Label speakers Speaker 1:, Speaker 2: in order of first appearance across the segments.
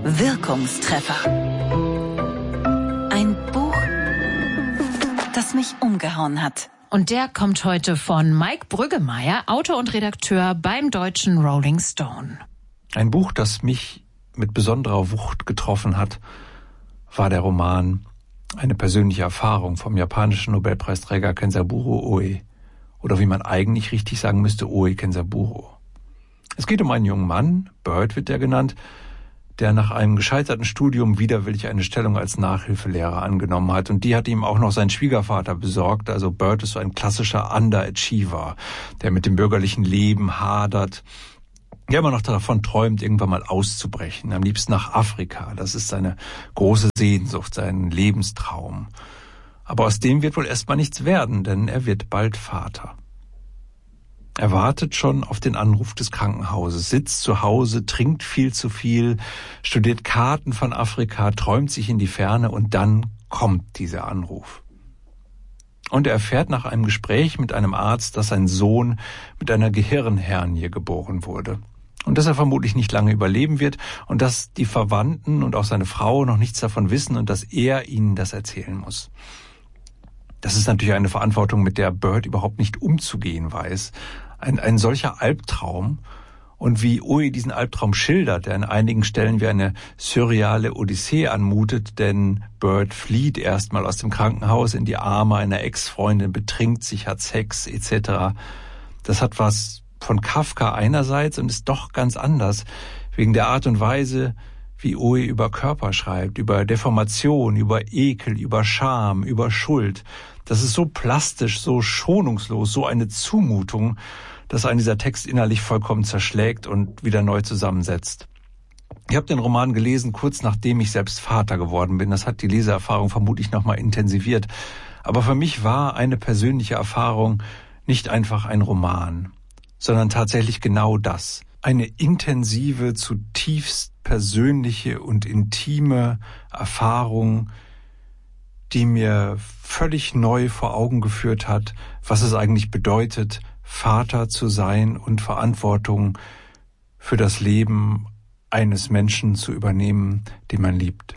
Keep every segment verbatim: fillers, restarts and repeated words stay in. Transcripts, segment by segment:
Speaker 1: Wirkungstreffer. Ein Buch, das mich umgehauen hat.
Speaker 2: Und der kommt heute von Mike Brüggemeier, Autor und Redakteur beim deutschen Rolling Stone.
Speaker 3: Ein Buch, das mich mit besonderer Wucht getroffen hat, war der Roman Eine persönliche Erfahrung vom japanischen Nobelpreisträger Kenzaburo Oe. Oder wie man eigentlich richtig sagen müsste, Oe Kenzaburo. Es geht um einen jungen Mann, Bird wird er genannt, der nach einem gescheiterten Studium widerwillig eine Stellung als Nachhilfelehrer angenommen hat. Und die hat ihm auch noch sein Schwiegervater besorgt. Also Bird ist so ein klassischer Underachiever, der mit dem bürgerlichen Leben hadert, der immer noch davon träumt, irgendwann mal auszubrechen. Am liebsten nach Afrika. Das ist seine große Sehnsucht, sein Lebenstraum. Aber aus dem wird wohl erstmal nichts werden, denn er wird bald Vater. Er wartet schon auf den Anruf des Krankenhauses, sitzt zu Hause, trinkt viel zu viel, studiert Karten von Afrika, träumt sich in die Ferne und dann kommt dieser Anruf. Und er erfährt nach einem Gespräch mit einem Arzt, dass sein Sohn mit einer Gehirnhernie geboren wurde. Und dass er vermutlich nicht lange überleben wird und dass die Verwandten und auch seine Frau noch nichts davon wissen und dass er ihnen das erzählen muss. Das ist natürlich eine Verantwortung, mit der Bird überhaupt nicht umzugehen weiß. Ein, ein solcher Albtraum. Und wie Oe diesen Albtraum schildert, der an einigen Stellen wie eine surreale Odyssee anmutet, denn Bird flieht erstmal aus dem Krankenhaus in die Arme einer Ex-Freundin, betrinkt sich, hat Sex et cetera. Das hat was von Kafka einerseits und ist doch ganz anders, wegen der Art und Weise, wie Oe über Körper schreibt, über Deformation, über Ekel, über Scham, über Schuld. Das ist so plastisch, so schonungslos, so eine Zumutung, dass einen dieser Text innerlich vollkommen zerschlägt und wieder neu zusammensetzt. Ich habe den Roman gelesen, kurz nachdem ich selbst Vater geworden bin. Das hat die Leseerfahrung vermutlich nochmal intensiviert. Aber für mich war eine persönliche Erfahrung nicht einfach ein Roman, sondern tatsächlich genau das. Eine intensive, zutiefst persönliche und intime Erfahrung, die mir völlig neu vor Augen geführt hat, was es eigentlich bedeutet, Vater zu sein und Verantwortung für das Leben eines Menschen zu übernehmen, den man liebt.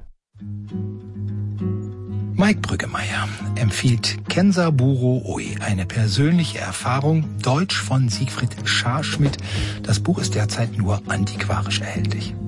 Speaker 4: Mike Brüggemeier empfiehlt Kenzaburo Oe, eine persönliche Erfahrung, Deutsch von Siegfried Scharschmidt. Das Buch ist derzeit nur antiquarisch erhältlich.